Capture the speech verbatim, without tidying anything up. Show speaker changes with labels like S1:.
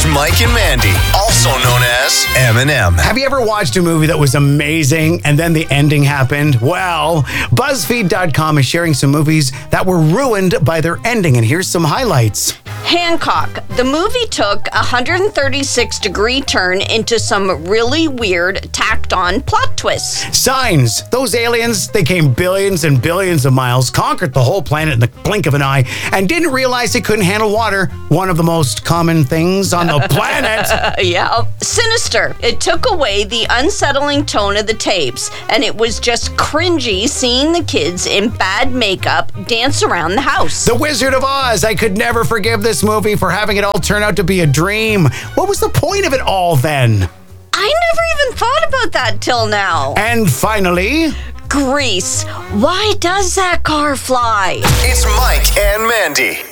S1: Mike and Mandy, also known as M and M.
S2: Have you ever watched a movie that was amazing and then the ending happened? Well, BuzzFeed dot com is sharing some movies that were ruined by their ending, and here's some highlights.
S3: Hancock. The movie took a one hundred thirty-six degree turn into some really weird, tacked-on plot twists.
S2: Signs. Those aliens, they came billions and billions of miles, conquered the whole planet in the blink of an eye, and didn't realize they couldn't handle water, one of the most common things on the planet.
S3: Yeah. Sinister. It took away the unsettling tone of the tapes, and it was just cringy seeing the kids in bad makeup dance around the house.
S2: The Wizard of Oz. I could never forgive this movie for having it all turn out to be a dream. What was the point of it all then?
S3: I never even thought about that till now.
S2: And finally,
S3: Grease. Why does that car fly?
S1: It's Mike and Mandy.